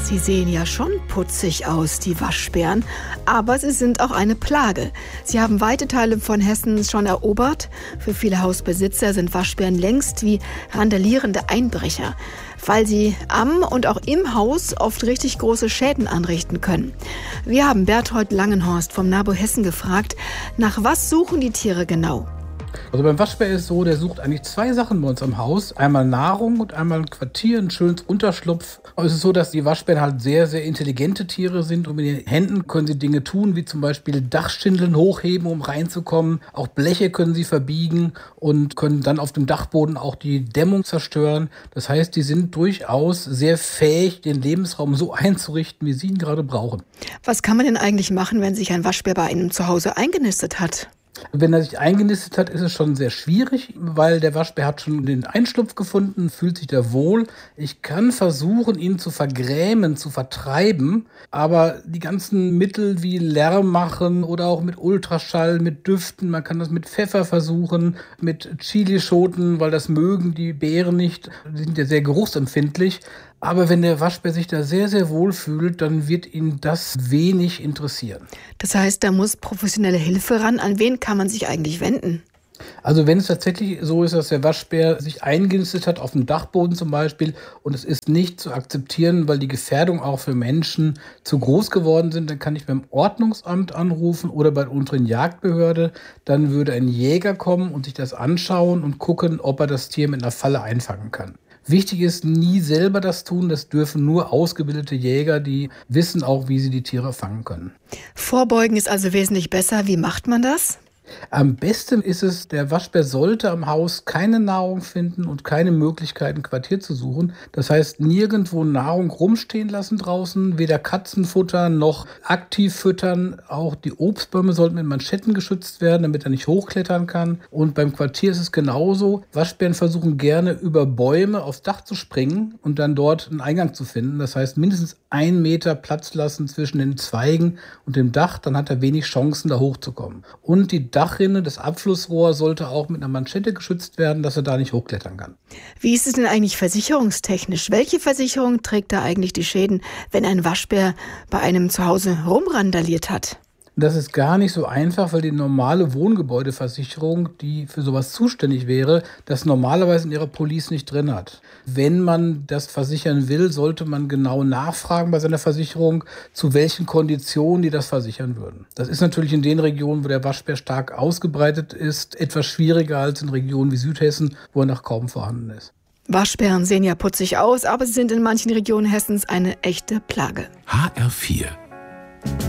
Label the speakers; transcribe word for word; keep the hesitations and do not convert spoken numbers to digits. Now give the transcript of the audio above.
Speaker 1: Sie sehen ja schon putzig aus, die Waschbären, aber sie sind auch eine Plage. Sie haben weite Teile von Hessen schon erobert. Für viele Hausbesitzer sind Waschbären längst wie randalierende Einbrecher, weil sie am und auch im Haus oft richtig große Schäden anrichten können. Wir haben Berthold Langenhorst vom NABU Hessen gefragt, nach was suchen die Tiere genau?
Speaker 2: Also beim Waschbär ist es so, der sucht eigentlich zwei Sachen bei uns am Haus. Einmal Nahrung und einmal ein Quartier, ein schönes Unterschlupf. Aber es ist so, dass die Waschbären halt sehr, sehr intelligente Tiere sind. Und mit den Händen können sie Dinge tun, wie zum Beispiel Dachschindeln hochheben, um reinzukommen. Auch Bleche können sie verbiegen und können dann auf dem Dachboden auch die Dämmung zerstören. Das heißt, die sind durchaus sehr fähig, den Lebensraum so einzurichten, wie sie ihn gerade brauchen.
Speaker 1: Was kann man denn eigentlich machen, wenn sich ein Waschbär bei einem zu Hause eingenistet hat?
Speaker 2: Wenn er sich eingenistet hat, ist es schon sehr schwierig, weil der Waschbär hat schon den Einschlupf gefunden, fühlt sich da wohl. Ich kann versuchen, ihn zu vergrämen, zu vertreiben, aber die ganzen Mittel wie Lärm machen oder auch mit Ultraschall, mit Düften, man kann das mit Pfeffer versuchen, mit Chilischoten, weil das mögen die Bären nicht, die sind ja sehr geruchsempfindlich. Aber wenn der Waschbär sich da sehr, sehr wohl fühlt, dann wird ihn das wenig interessieren.
Speaker 1: Das heißt, da muss professionelle Hilfe ran. An wen kann man sich eigentlich wenden?
Speaker 2: Also wenn es tatsächlich so ist, dass der Waschbär sich eingenistet hat, auf dem Dachboden zum Beispiel, und es ist nicht zu akzeptieren, weil die Gefährdung auch für Menschen zu groß geworden sind, dann kann ich beim Ordnungsamt anrufen oder bei der unteren Jagdbehörde. Dann würde ein Jäger kommen und sich das anschauen und gucken, ob er das Tier mit einer Falle einfangen kann. Wichtig ist, nie selber das tun. Das dürfen nur ausgebildete Jäger, die wissen auch, wie sie die Tiere fangen können.
Speaker 1: Vorbeugen ist also wesentlich besser. Wie macht man das?
Speaker 2: Am besten ist es, der Waschbär sollte am Haus keine Nahrung finden und keine Möglichkeit, ein Quartier zu suchen. Das heißt, nirgendwo Nahrung rumstehen lassen draußen, weder Katzen futtern noch aktiv füttern. Auch die Obstbäume sollten mit Manschetten geschützt werden, damit er nicht hochklettern kann. Und beim Quartier ist es genauso. Waschbären versuchen gerne über Bäume aufs Dach zu springen und dann dort einen Eingang zu finden. Das heißt, mindestens ein Meter Platz lassen zwischen den Zweigen und dem Dach, dann hat er wenig Chancen, da hochzukommen. Und die Dachrinne, das Abflussrohr sollte auch mit einer Manschette geschützt werden, dass er da nicht hochklettern kann.
Speaker 1: Wie ist es denn eigentlich versicherungstechnisch? Welche Versicherung trägt da eigentlich die Schäden, wenn ein Waschbär bei einem zu Hause rumrandaliert hat?
Speaker 2: Das ist gar nicht so einfach, weil die normale Wohngebäudeversicherung, die für sowas zuständig wäre, das normalerweise in ihrer Police nicht drin hat. Wenn man das versichern will, sollte man genau nachfragen bei seiner Versicherung, zu welchen Konditionen die das versichern würden. Das ist natürlich in den Regionen, wo der Waschbär stark ausgebreitet ist, etwas schwieriger als in Regionen wie Südhessen, wo er noch kaum vorhanden ist.
Speaker 1: Waschbären sehen ja putzig aus, aber sie sind in manchen Regionen Hessens eine echte Plage.
Speaker 3: H R vier